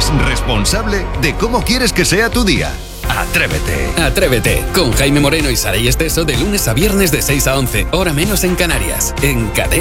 eres responsable de cómo quieres que sea tu día. Atrévete. Atrévete, con Jaime Moreno y Saray Esteso de lunes a viernes de 6 a 11, hora menos en Canarias, en Cadena.